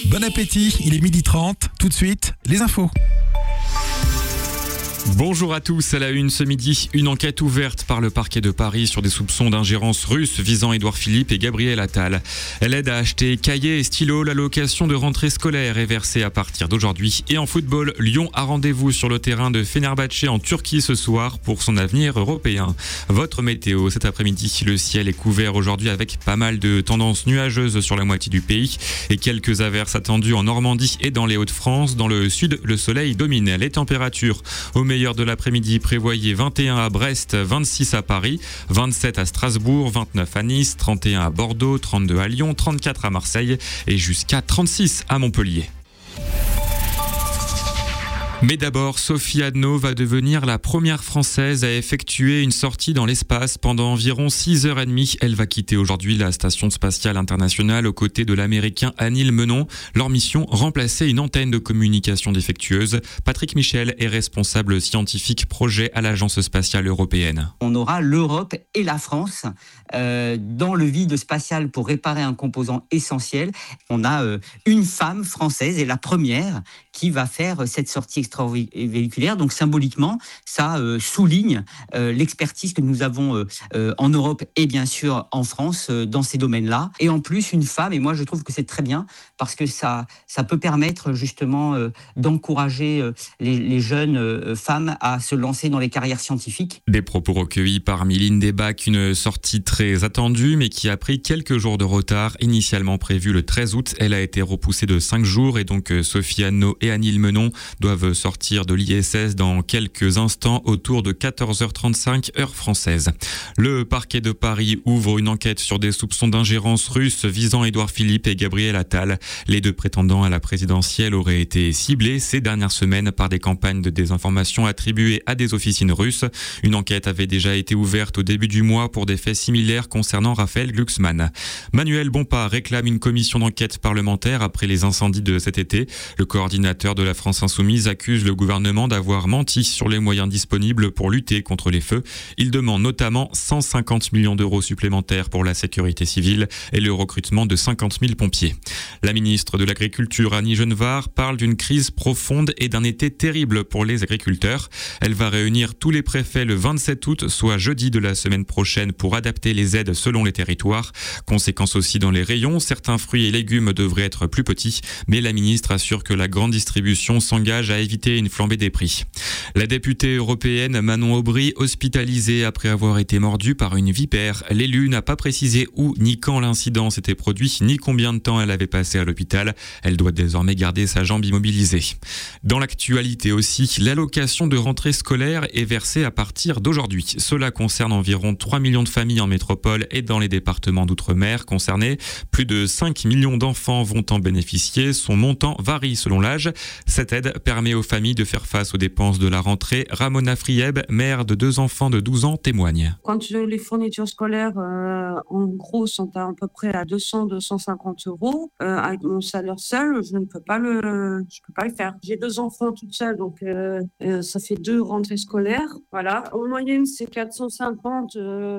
Bon appétit, il est 12h30. Tout de suite, les infos. Bonjour à tous, à la une ce midi, une enquête ouverte par le parquet de Paris sur des soupçons d'ingérence russe visant Édouard Philippe et Gabriel Attal. L'aide à acheter cahiers et stylos, l'allocation de rentrée scolaire est versée à partir d'aujourd'hui. Et en football, Lyon a rendez-vous sur le terrain de Fenerbahçe en Turquie ce soir pour son avenir européen. Votre météo cet après-midi, le ciel est couvert aujourd'hui avec pas mal de tendances nuageuses sur la moitié du pays et quelques averses attendues en Normandie et dans les Hauts-de-France. Dans le sud, le soleil domine. Les températures au meilleur de l'après-midi, prévoyez 21 à Brest, 26 à Paris, 27 à Strasbourg, 29 à Nice, 31 à Bordeaux, 32 à Lyon, 34 à Marseille et jusqu'à 36 à Montpellier. Mais d'abord, Sophie Adno va devenir la première Française à effectuer une sortie dans l'espace pendant environ 6h30. Elle va quitter aujourd'hui la Station spatiale internationale aux côtés de l'Américain Anil Menon. Leur mission, remplacer une antenne de communication défectueuse. Patrick Michel est responsable scientifique projet à l'Agence spatiale européenne. On aura l'Europe et la France dans le vide spatial pour réparer un composant essentiel. On a une femme française et la première qui va faire cette sortie extravéhiculaire. Donc symboliquement, ça souligne l'expertise que nous avons en Europe et bien sûr en France dans ces domaines-là. Et en plus, une femme, et moi je trouve que c'est très bien parce que ça peut permettre justement d'encourager les jeunes femmes à se lancer dans les carrières scientifiques. Des propos recueillis par Mylène Debac, une sortie très attendue mais qui a pris quelques jours de retard. Initialement prévue le 13 août, elle a été repoussée de 5 jours et donc Sophie Adno et Anil Menon doivent sortir de l'ISS dans quelques instants autour de 14h35 heure française. Le parquet de Paris ouvre une enquête sur des soupçons d'ingérence russe visant Édouard Philippe et Gabriel Attal. Les deux prétendants à la présidentielle auraient été ciblés ces dernières semaines par des campagnes de désinformation attribuées à des officines russes. Une enquête avait déjà été ouverte au début du mois pour des faits similaires concernant Raphaël Glucksmann. Manuel Bompard réclame une commission d'enquête parlementaire après les incendies de cet été. Le coordinateur de la France Insoumise accuse le gouvernement d'avoir menti sur les moyens disponibles pour lutter contre les feux. Il demande notamment 150 millions d'euros supplémentaires pour la sécurité civile et le recrutement de 50 000 pompiers. La ministre de l'Agriculture, Annie Genevard, parle d'une crise profonde et d'un été terrible pour les agriculteurs. Elle va réunir tous les préfets le 27 août, soit jeudi de la semaine prochaine, pour adapter les aides selon les territoires. Conséquence aussi dans les rayons, certains fruits et légumes devraient être plus petits, mais la ministre assure que la grande distribution s'engage à éviter une flambée des prix. La députée européenne Manon Aubry, hospitalisée après avoir été mordue par une vipère. L'élu n'a pas précisé où ni quand l'incident s'était produit, ni combien de temps elle avait passé à l'hôpital. Elle doit désormais garder sa jambe immobilisée. Dans l'actualité aussi, l'allocation de rentrée scolaire est versée à partir d'aujourd'hui. Cela concerne environ 3 millions de familles en métropole et dans les départements d'outre-mer concernés. Plus de 5 millions d'enfants vont en bénéficier. Son montant varie selon l'âge. Cette aide permet aux familles de faire face aux dépenses de la rentrée. Ramona Frieb, mère de 2 enfants de 12 ans, témoigne. Quand les fournitures scolaires, en gros, sont à peu près à 200-250 euros, avec mon salaire seul, je peux pas le faire. J'ai 2 enfants toute seule, donc ça fait 2 rentrées scolaires. Voilà. En moyenne, c'est 450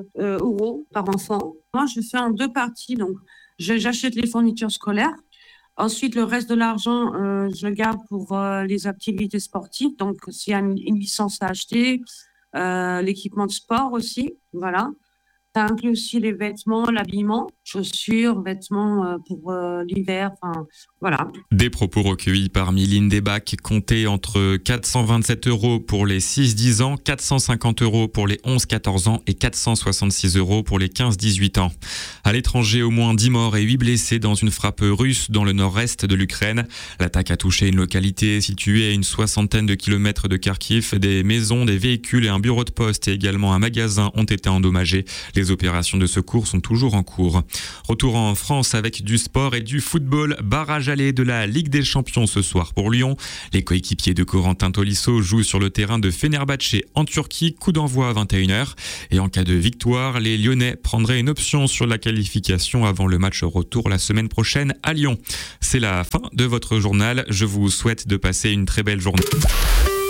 euros par enfant. Moi, je fais en 2 parties. Donc, j'achète les fournitures scolaires. Ensuite, le reste de l'argent, je le garde pour les activités sportives. Donc, s'il y a une licence à acheter, l'équipement de sport aussi, voilà. Ça inclut aussi les vêtements, l'habillement, chaussures, vêtements pour l'hiver, enfin voilà. Des propos recueillis par Mylène Debac, comptés entre 427 euros pour les 6-10 ans, 450 euros pour les 11-14 ans et 466 euros pour les 15-18 ans. À l'étranger, au moins 10 morts et 8 blessés dans une frappe russe dans le nord-est de l'Ukraine. L'attaque a touché une localité située à une 60aine de kilomètres de Kharkiv. Des maisons, des véhicules et un bureau de poste et également un magasin ont été endommagés. Les opérations de secours sont toujours en cours. Retour en France avec du sport et du football. Barrage aller de la Ligue des Champions ce soir pour Lyon. Les coéquipiers de Corentin Tolisso jouent sur le terrain de Fenerbahçe en Turquie. Coup d'envoi à 21h. Et en cas de victoire, les Lyonnais prendraient une option sur la qualification avant le match retour la semaine prochaine à Lyon. C'est la fin de votre journal. Je vous souhaite de passer une très belle journée.